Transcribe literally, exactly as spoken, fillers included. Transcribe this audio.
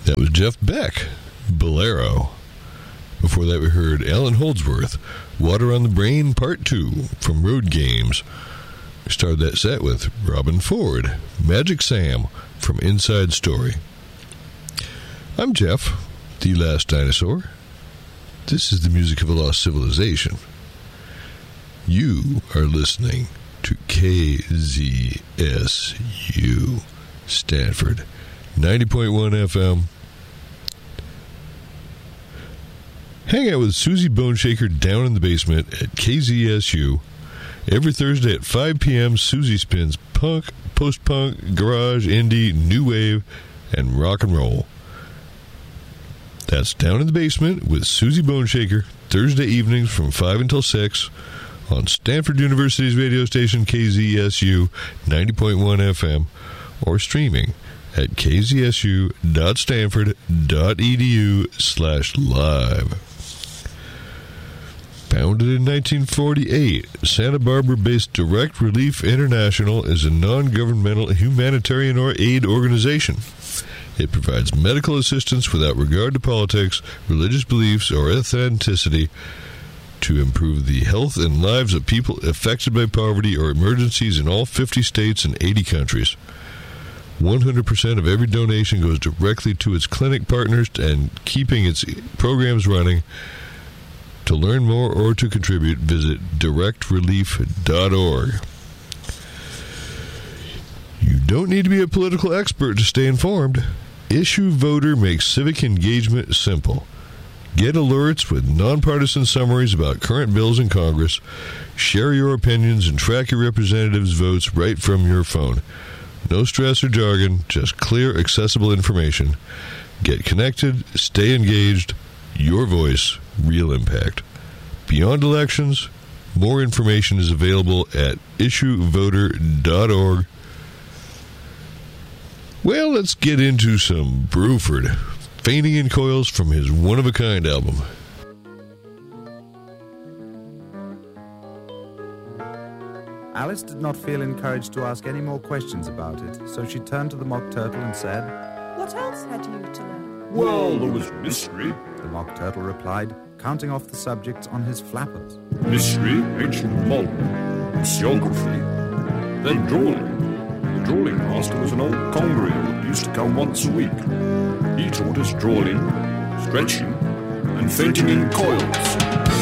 That was Jeff Beck, Bolero. Before that, we heard Alan Holdsworth, Water on the Brain Part two from Road Games. We started that set with Robin Ford, Magic Sam from Inside Story. I'm Jeff, the Last Dinosaur. This is the music of a lost civilization. You are listening to K Z S U Stanford, ninety point one F M. Hang out with Susie Boneshaker down in the basement at K Z S U. Every Thursday at five p.m., Susie spins punk, post-punk, garage, indie, new wave, and rock and roll. That's Down in the Basement with Susie Boneshaker, Thursday evenings from five until six on Stanford University's radio station K Z S U ninety point one F M or streaming at k z s u dot stanford dot e d u slash live. Founded in nineteen forty-eight, Santa Barbara-based Direct Relief International is a non-governmental humanitarian or aid organization. It provides medical assistance without regard to politics, religious beliefs, or ethnicity to improve the health and lives of people affected by poverty or emergencies in all fifty states and eighty countries. one hundred percent of every donation goes directly to its clinic partners and keeping its programs running. To learn more or to contribute, visit direct relief dot org. You don't need to be a political expert to stay informed. Issue Voter makes civic engagement simple. Get alerts with nonpartisan summaries about current bills in Congress. Share your opinions and track your representatives' votes right from your phone. No stress or jargon, just clear, accessible information. Get connected, stay engaged. Your voice, real impact. Beyond elections, more information is available at issue voter dot org. Well, let's get into some Bruford, Fainting in Coils from his One-of-a-Kind album. Alice did not feel encouraged to ask any more questions about it, so she turned to the Mock Turtle and said, "What else had you to learn?" "Well, there was mystery," the Mock Turtle replied, counting off the subjects on his flappers. "Mystery, ancient modern, geography, then drawing. The drawing master was an old congery who used to come once a week. He taught us drawing, stretching, and fainting in coils."